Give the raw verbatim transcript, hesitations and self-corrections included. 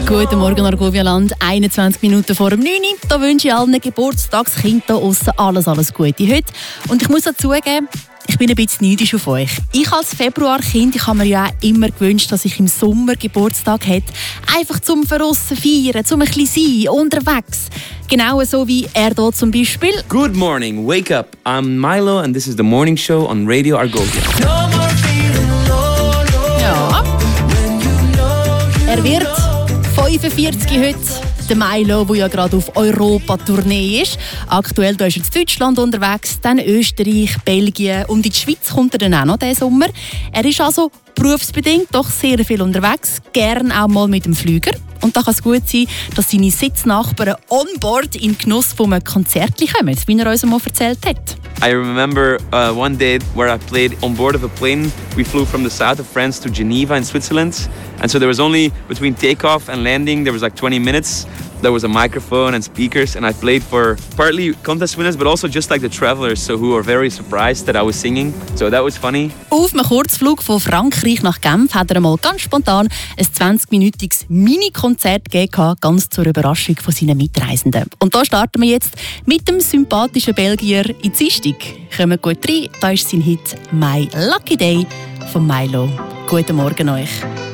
Guten Morgen, Argovia-Land. einundzwanzig Minuten vor dem neun Uhr. Da wünsche ich allen Geburtstagskindern da aussen alles, alles Gute heute. Und ich muss dazugeben, ich bin ein bisschen neidisch auf euch. Ich als Februarkind, ich habe mir ja auch immer gewünscht, dass ich im Sommer Geburtstag hätte. Einfach zum Verrossen feiern, zum ein bisschen sein, unterwegs. Genau so wie er hier zum Beispiel. Good morning, wake up. I'm Milo and this is the morning show on Radio Argovia. Ja. Er wird fünfundvierzig heute. Der Milo, der ja gerade auf Europa-Tournee ist. Aktuell da ist er in Deutschland unterwegs, dann Österreich, Belgien und in die Schweiz kommt er dann auch noch diesen Sommer. Er ist also berufsbedingt doch sehr viel unterwegs, gern auch mal mit dem Flüger. Und da kann es gut sein, dass seine Sitznachbarn on board in Genuss von einem Konzert kommen, wie er uns mal erzählt hat. I remember uh, one day where I played on board of a plane. We flew from the south of France to Geneva in Switzerland. And so there was only, between takeoff and landing, there was like twenty minutes. There was a microphone and speakers, and I played for partly contest winners, but also just like the travelers, so who were very surprised that I was singing. So that was funny. Auf einem Kurzflug von Frankreich nach Genf hat er einmal ganz spontan ein zwanzig-minütiges Mini-Konzert gegeben, ganz zur Überraschung von seinen Mitreisenden. Und da starten wir jetzt mit dem sympathischen Belgier in Zistig. Kommen gut rein, da ist sein Hit «My Lucky Day» von Milo. Guten Morgen euch.